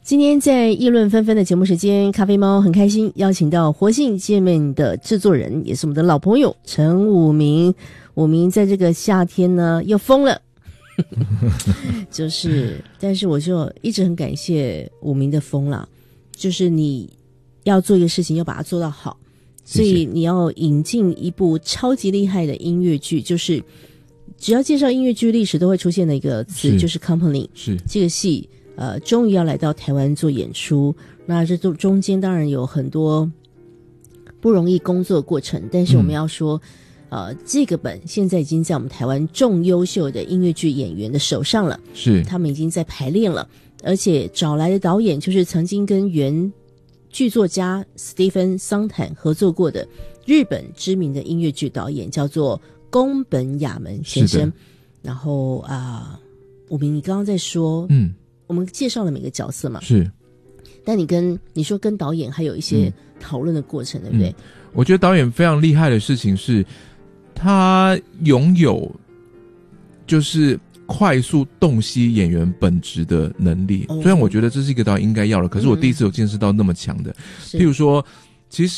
今天在议论纷纷的节目时间，咖啡猫很开心邀请到活性界面的制作人，也是我们的老朋友陈武明。武明在这个夏天呢又疯了但是我就一直很感谢武明的疯啦，就是你要做一个事情要把它做到好，所以你要引进一部超级厉害的音乐剧，就是只要介绍音乐剧历史都会出现的一个词，就是 Company。 是这个戏终于要来到台湾做演出，那这中间当然有很多不容易工作过程，但是我们要说这个本现在已经在我们台湾众优秀的音乐剧演员的手上了，是他们已经在排练了，而且找来的导演就是曾经跟原剧作家史蒂芬·桑坦合作过的日本知名的音乐剧导演，叫做宫本雅门先生。然后武明，你刚刚在说我们介绍了每个角色嘛，是，但你说跟导演还有一些讨论的过程，对不对？ 我觉得导演非常厉害的事情是他拥有就是快速洞悉演员本质的能力，虽然我觉得这是一个导演应该要的，可是我第一次有见识到那么强的。譬如说其实